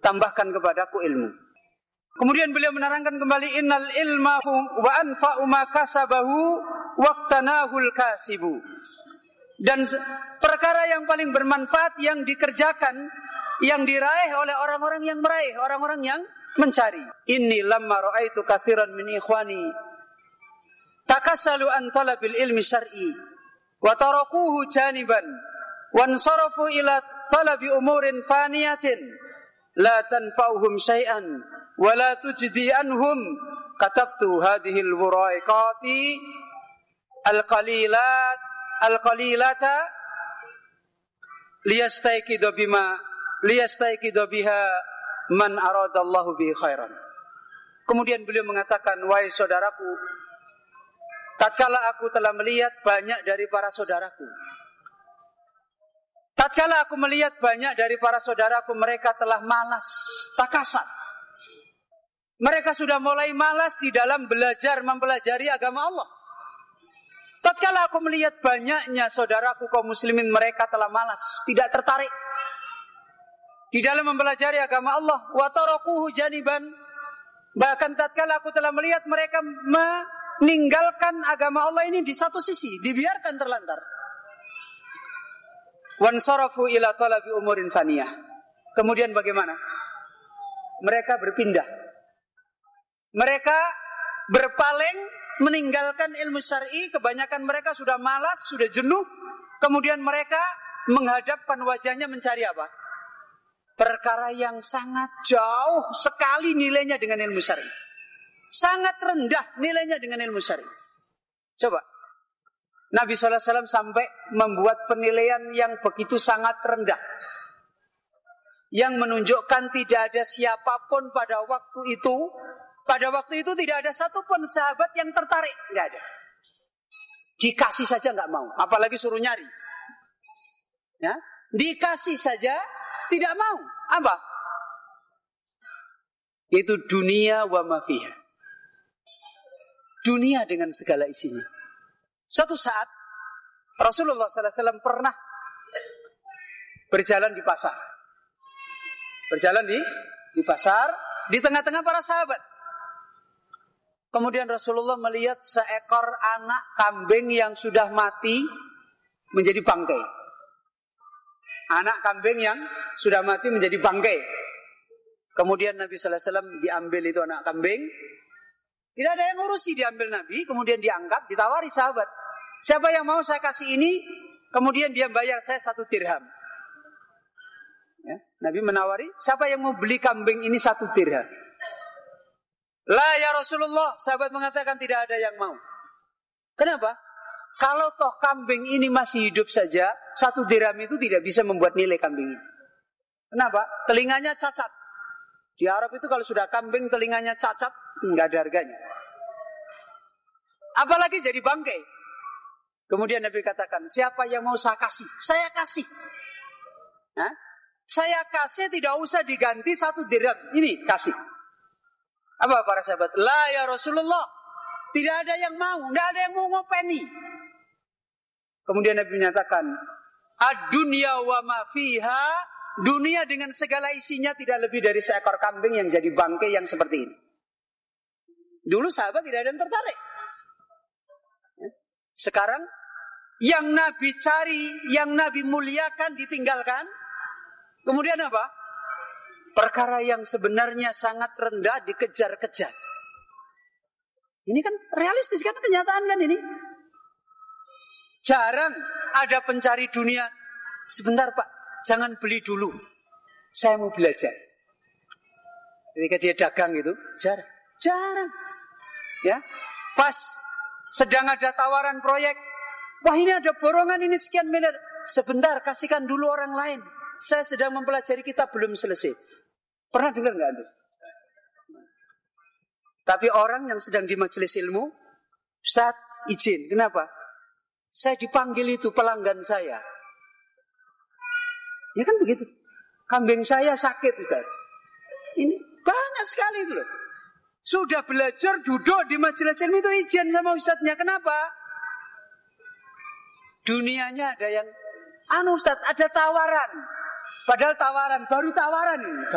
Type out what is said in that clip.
tambahkan kepadaku ilmu. Kemudian beliau menerangkan kembali, innal ilma wa anfa'u ma kasabahu waqtanahul kasibu. Dan perkara yang paling bermanfaat yang dikerjakan, yang diraih oleh orang-orang yang meraih, orang-orang yang mencari. Inni lamma ra'aitu katsiran min ikhwani takassalu an talabil ilmi syar'i wa tarakuhu janiban wansarafu ila talabi umurin faniyatin la tanfa'uhum syai'an wa la tujdi anhum katabtu hadhihi al-wuraiqati al-qalilata liyastayqidu biha man aradallahu bihi khairan. Kemudian beliau mengatakan, wahai saudaraku, tatkala aku telah melihat banyak dari para saudaraku, tatkala aku melihat banyak dari para saudaraku, mereka telah malas, takasal. Mereka sudah mulai malas di dalam mempelajari agama Allah. Tatkala aku melihat banyaknya saudaraku kaum muslimin, mereka telah malas, tidak tertarik di dalam mempelajari agama Allah. Wa tarakuhu janiban. Bahkan tatkala aku telah melihat mereka meninggalkan agama Allah ini di satu sisi, dibiarkan terlantar. Wansarafu ila talabi umurin faniyah. Kemudian bagaimana? Mereka berpindah. Mereka berpaling, meninggalkan ilmu syar'i. Kebanyakan mereka sudah malas, sudah jenuh. Kemudian mereka menghadapkan wajahnya mencari apa? Perkara yang sangat jauh sekali nilainya dengan ilmu syar'i. Sangat rendah nilainya dengan ilmu syar'i. Coba, Nabi SAW sampai membuat penilaian yang begitu sangat rendah, yang menunjukkan tidak ada siapapun pada waktu itu. Pada waktu itu tidak ada satupun sahabat yang tertarik. Tidak ada. Dikasih saja nggak mau. Apalagi suruh nyari. Ya? Dikasih saja tidak mau. Apa? Itu dunia wa ma fiha. Dunia dengan segala isinya. Suatu saat Rasulullah SAW pernah berjalan di pasar. Berjalan di pasar, di tengah-tengah para sahabat. Kemudian Rasulullah melihat seekor anak kambing yang sudah mati menjadi bangkai. Anak kambing yang sudah mati menjadi bangkai. Kemudian Nabi sallallahu alaihi wasallam diambil itu anak kambing. Tidak ada yang ngurusi, diambil Nabi, kemudian diangkat, ditawari sahabat. Siapa yang mau saya kasih ini? Kemudian dia bayar saya 1 dirham. Ya, Nabi menawari, siapa yang mau beli kambing ini 1 dirham? La ya Rasulullah, sahabat mengatakan tidak ada yang mau. Kenapa? Kalau toh kambing ini masih hidup saja, 1 dirham itu tidak bisa membuat nilai kambing ini. Kenapa? Telinganya cacat. Di Arab itu kalau sudah kambing telinganya cacat, nggak ada harganya. Apalagi jadi bangkai. Kemudian Nabi katakan, siapa yang mau saya kasih? Saya kasih. Hah? Saya kasih, tidak usah diganti 1 dirham. Ini kasih. Apa para sahabat? La ya Rasulullah. Tidak ada yang mau. Tidak ada yang mau ngopeni. Kemudian Nabi menyatakan, ad-dunya wa ma fiha. Dunia dengan segala isinya tidak lebih dari seekor kambing yang jadi bangkai yang seperti ini. Dulu sahabat tidak ada yang tertarik. Sekarang yang Nabi cari, yang Nabi muliakan ditinggalkan. Kemudian apa? Perkara yang sebenarnya sangat rendah dikejar-kejar. Ini kan realistis kan, kenyataan kan ini. Jarang ada pencari dunia. Sebentar Pak, jangan beli dulu. Saya mau belajar. Ketika dia dagang itu, jarang. Ya, pas sedang ada tawaran proyek. Wah ini ada borongan ini sekian miliar. Sebentar, kasihkan dulu orang lain. Saya sedang mempelajari kitab, belum selesai. Pernah dengar nggak Anda? Tapi orang yang sedang di majelis ilmu, Ustaz, izin. Kenapa? Saya dipanggil itu pelanggan saya. Ya kan begitu. Kambing saya sakit, Ustaz. Ini banyak sekali itu loh. Sudah belajar duduk di majelis ilmu itu izin sama Ustaznya. Kenapa? Dunianya ada yang, Ustaz, ada tawaran. Padahal tawaran, baru tawaran ini.